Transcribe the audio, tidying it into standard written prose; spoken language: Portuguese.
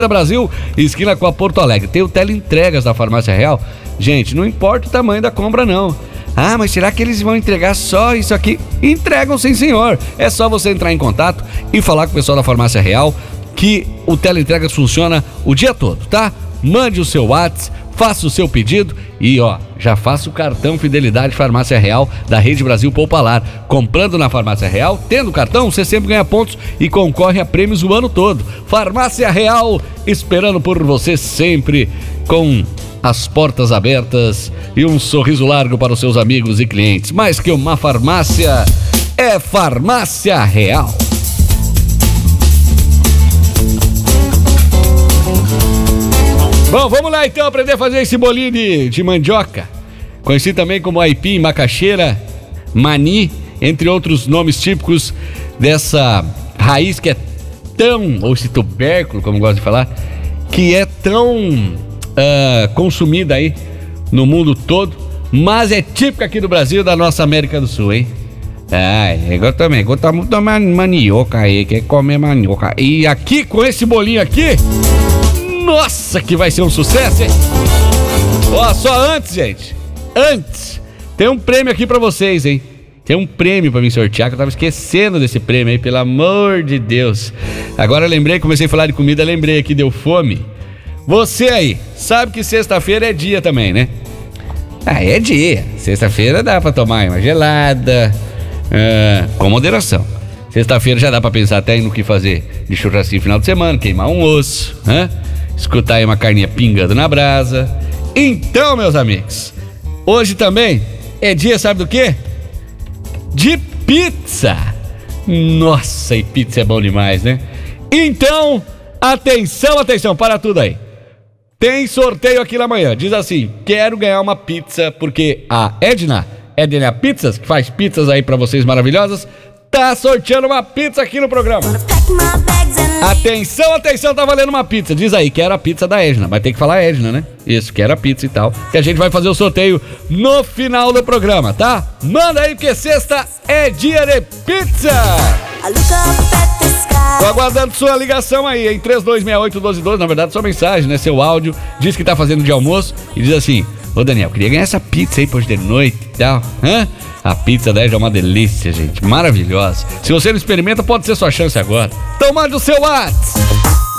Brasil, esquina com a Porto Alegre. Tem o Teleentregas da Farmácia Real. Gente, não importa o tamanho da compra, não. Ah, mas será que eles vão entregar só isso aqui? Entregam, sim, senhor. É só você entrar em contato e falar com o pessoal da Farmácia Real que o Teleentregas funciona o dia todo, tá? Mande o seu WhatsApp, faça o seu pedido e, já faça o cartão Fidelidade Farmácia Real da Rede Brasil Poupalar. Comprando na Farmácia Real, tendo o cartão, você sempre ganha pontos e concorre a prêmios o ano todo. Farmácia Real, esperando por você sempre, com as portas abertas e um sorriso largo para os seus amigos e clientes. Mais que uma farmácia, é Farmácia Real. Bom, vamos lá então aprender a fazer esse bolinho de mandioca, conhecido também como aipim, macaxeira, mani, entre outros nomes típicos dessa raiz que é tão, ou esse tubérculo, como gosto de falar, que é tão consumida aí no mundo todo, mas é típica aqui do Brasil, da nossa América do Sul, hein? Eu também, gosto muito de manioca aí, quer comer manioca. E aqui, com esse bolinho aqui, nossa, que vai ser um sucesso, hein? Só antes, gente, tem um prêmio aqui pra vocês, hein? Tem um prêmio pra me sortear, que eu tava esquecendo desse prêmio aí, pelo amor de Deus. Agora eu lembrei, comecei a falar de comida, lembrei aqui, deu fome. Você aí, sabe que sexta-feira é dia também, né? É dia. Sexta-feira dá pra tomar uma gelada, com moderação. Sexta-feira já dá pra pensar até no que fazer de churrasquinho no final de semana, queimar um osso, escutar aí uma carninha pingando na brasa. Então, meus amigos, hoje também é dia, sabe do quê? De pizza. Nossa, e pizza é bom demais, né? Então, atenção, para tudo aí. Tem sorteio aqui na manhã, diz assim: quero ganhar uma pizza, porque a Edna Pizzas, que faz pizzas aí pra vocês maravilhosas, tá sorteando uma pizza aqui no programa. Atenção, tá valendo uma pizza. Diz aí, quero a pizza da Edna. Vai ter que falar Edna, né? Isso, quero a pizza e tal. Que a gente vai fazer o sorteio no final do programa, tá? Manda aí, porque sexta é dia de pizza. Tô aguardando sua ligação aí, hein? 3268-1212, na verdade, sua mensagem, né? Seu áudio, diz que tá fazendo de almoço e diz assim: ô Daniel, queria ganhar essa pizza aí hoje de noite e tal, A pizza da Edna é uma delícia, gente, maravilhosa. Se você não experimenta, pode ser sua chance agora. Então mande o seu WhatsApp.